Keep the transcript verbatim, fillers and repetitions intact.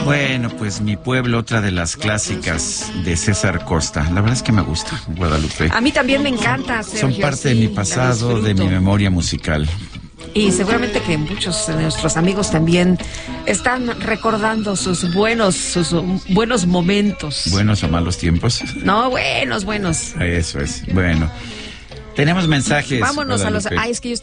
Bueno, pues Mi Pueblo, otra de las clásicas de César Costa. La verdad es que me gusta, Guadalupe. A mí también me encanta, Sergio. Son parte sí, de mi pasado, de mi memoria musical. Y seguramente que muchos de nuestros amigos también están recordando sus buenos, sus buenos momentos. ¿Buenos o malos tiempos? No, buenos, buenos. Eso es. Bueno, tenemos mensajes. Vámonos Guadalupe. a los... Ay, es que yo